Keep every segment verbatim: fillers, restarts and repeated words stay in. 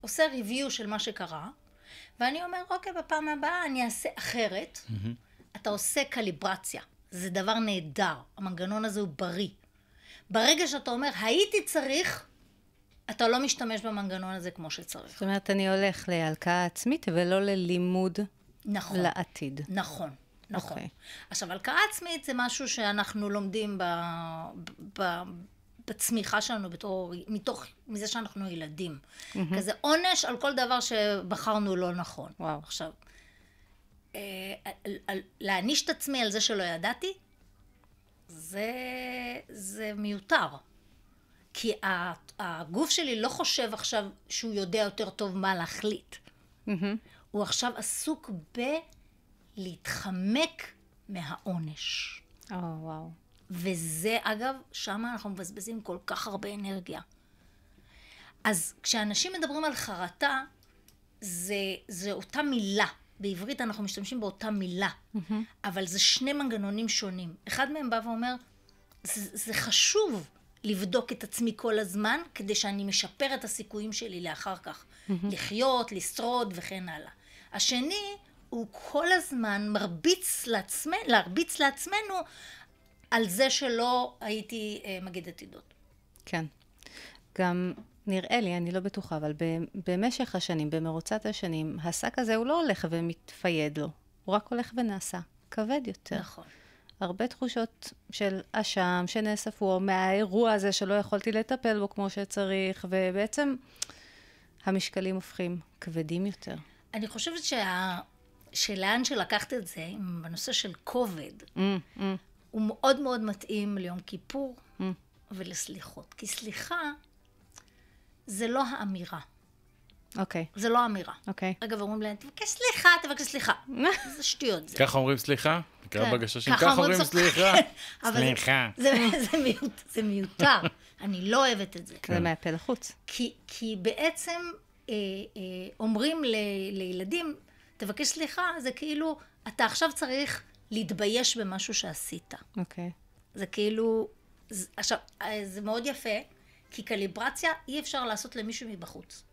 עושה ריוויו של מה שקרה, ואני אומר, אוקיי, בפעם הבאה אני אעשה אחרת. Mm-hmm. אתה עושה קליברציה. זה דבר נהדר. המנגנון הזה הוא בריא. ברגע שאתה אומר, הייתי צריך, אתה לא משתמש במנגנון הזה כמו שצריך. זאת אומרת, אני הולך להלקאה עצמית ולא ללימוד נכון, לעתיד. נכון, נכון. Okay. עכשיו, הלקאה עצמית זה משהו שאנחנו לומדים ב, ב, בצמיחה שלנו בתור, מתוך, מזה שאנחנו ילדים. Mm-hmm. כזה עונש על כל דבר שבחרנו לא נכון. וואו. עכשיו, אה, להעניש את עצמי על זה שלא ידעתי, זה, זה מיותר. כי הגוף שלי לא חושב עכשיו שהוא יודע יותר טוב מה להחליט. Mm-hmm. הוא עכשיו עסוק בלהתחמק מהעונש. או, oh, וואו. Wow. וזה, אגב, שם אנחנו מבזבזים כל כך הרבה אנרגיה. אז כשאנשים מדברים על חרטה, זה, זה אותה מילה. בעברית אנחנו משתמשים באותה מילה. Mm-hmm. אבל זה שני מנגנונים שונים. אחד מהם בא ואומר, זה, זה חשוב לבדוק את עצמי כל הזמן, כדי שאני משפר את הסיכויים שלי לאחר כך. Mm-hmm. לחיות, לשרוד וכן הלאה. השני, הוא כל הזמן מרביץ לעצמנו, להרביץ לעצמנו, על זה שלא הייתי אה, מגיד עתידות. כן. גם נראה לי, אני לא בטוחה, אבל במשך השנים, במרוצת השנים, השק הזה הוא לא הולך ומתפייד לו. הוא רק הולך ונעשה כבד יותר. נכון. הרבה תחושות של אשם שנאספו מהאירוע הזה שלא יכולתי לטפל בו כמו שצריך, ובעצם המשקלים הופכים כבדים יותר. אני חושבת שה... שלאן שלקחת את זה, בנושא של כובד, mm, mm. הוא מאוד מאוד מתאים ליום כיפור mm. ולסליחות. כי סליחה זה לא האמירה. אוקיי. זה לא האמירה. אוקיי. אגב, אומרים להם, תבקש סליחה, תבקש סליחה. זה שטויות זה. ככה אומרים סליחה? נקרא בגששים, ככה אומרים סליחה. סליחה. זה מיותר. אני לא אוהבת את זה. זה מהפה לחוץ. כי בעצם אומרים לילדים, תבקש סליחה, זה כאילו, אתה עכשיו צריך להתבייש במשהו שעשית. אוקיי. זה כאילו, עכשיו, זה מאוד יפה, כי קליברציה אי אפשר לעשות למישהו מבחוץ.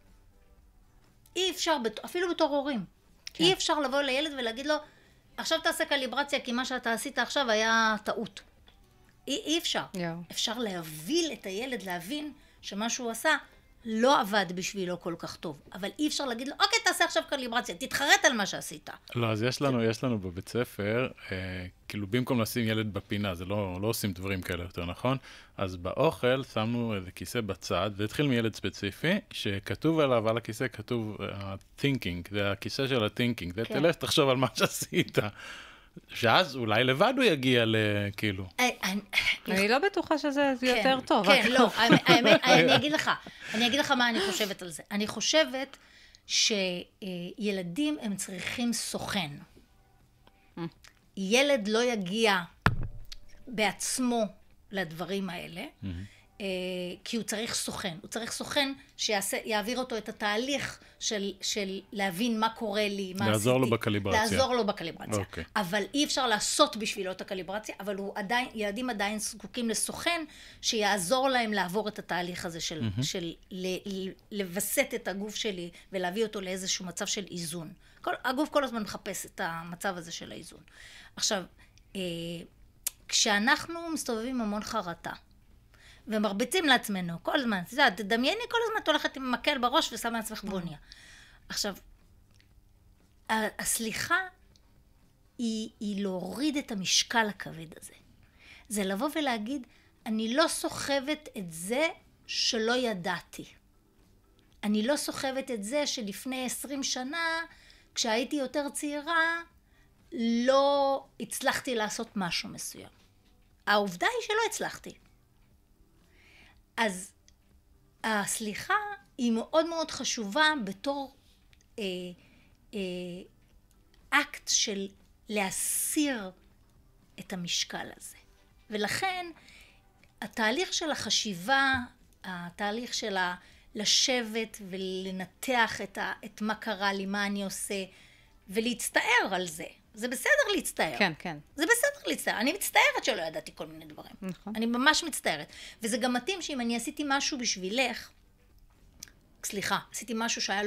אי אפשר, אפילו בתור הורים. כן. אי אפשר לבוא לילד ולהגיד לו, עכשיו תעשה קליברציה, כי מה שאתה עשית עכשיו היה טעות. אי, אי אפשר. יו. אפשר להביל את הילד, להבין שמה שהוא עשה לא עבד בשבילו כל כך טוב. אבל אי אפשר להגיד לו, אוקיי, תעשה עכשיו קליברציה, תתחרט על מה שעשית. לא, אז יש לנו, יש לנו בבית ספר, אה, כאילו במקום לשים ילד בפינה, זה לא, לא עושים דברים כאלה יותר, נכון? אז באוכל שמנו איזה כיסא בצד, זה התחיל מילד ספציפי, שכתוב עליו, על הכיסא כתוב uh, thinking, זה הכיסא של ה-thinking, זה תלך, תחשוב על מה שעשית. שאז אולי לבד הוא יגיע לכאילו. אני לא בטוחה שזה יותר טוב. כן, לא, האמת, אני אגיד לך, אני אגיד לך מה אני חושבת על זה. אני חושבת שילדים הם צריכים סוכן. ילד לא יגיע בעצמו לדברים האלה, כי הוא צריך סוכן. הוא צריך סוכן שיעביר אותו את התהליך של, של להבין מה קורה לי, מה עשיתי. לעזור לו בקליברציה. לעזור לו בקליברציה. Okay. אבל אי אפשר לעשות בשבילו את הקליברציה, אבל הוא עדיין, ילדים עדיין זקוקים לסוכן שיעזור להם לעבור את התהליך הזה של, mm-hmm. של ל, לבסט את הגוף שלי ולהביא אותו לאיזשהו מצב של איזון. כל, הגוף כל הזמן מחפש את המצב הזה של האיזון. עכשיו, אה, כשאנחנו מסתובבים המון חרטה, ומרביצים לעצמנו כל הזמן, תדמייני כל הזמן, את הולכת עם מקל בראש ושמה לעצמך בוניה. עכשיו, הסליחה היא, היא להוריד את המשקל הכבד הזה. זה לבוא ולהגיד, אני לא סוחבת את זה שלא ידעתי. אני לא סוחבת את זה שלפני עשרים שנה, כשהייתי יותר צעירה, לא הצלחתי לעשות משהו מסוים. העובדה היא שלא הצלחתי. אז הסליחה היא מאוד מאוד חשובה בתור אה, אה, אקט של להסיר את המשקל הזה. ולכן התהליך של החשיבה, התהליך של לשבת ולנתח את, ה, את מה קרה לי, מה אני עושה, ולהצטער על זה. זה בסדר להצטער. כן, כן. זה בסדר להצטער. אני מצטערת שלא ידעתי כל מיני דברים. נכון. אני ממש מצטערת. וזה גם מתאים שאם אני עשיתי משהו בשבילך, סליחה, עשיתי משהו שהיה